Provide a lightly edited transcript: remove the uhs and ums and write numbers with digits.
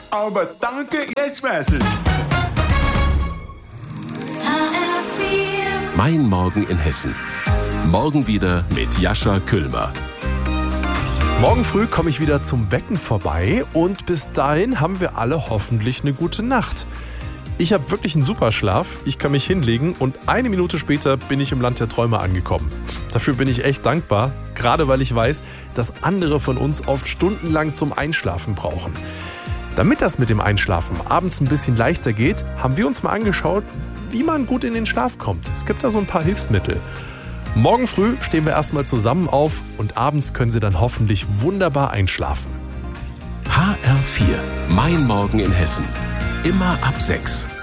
Aber danke, jetzt weiß ich. Mein Morgen in Hessen. Morgen wieder mit Jascha Küllmer. Morgen früh komme ich wieder zum Wecken vorbei und bis dahin haben wir alle hoffentlich eine gute Nacht. Ich habe wirklich einen super Schlaf, ich kann mich hinlegen und 1 Minute später bin ich im Land der Träume angekommen. Dafür bin ich echt dankbar, gerade weil ich weiß, dass andere von uns oft stundenlang zum Einschlafen brauchen. Damit das mit dem Einschlafen abends ein bisschen leichter geht, haben wir uns mal angeschaut, wie man gut in den Schlaf kommt. Es gibt da so ein paar Hilfsmittel. Morgen früh stehen wir erstmal zusammen auf und abends können Sie dann hoffentlich wunderbar einschlafen. HR4, mein Morgen in Hessen. Immer ab 6.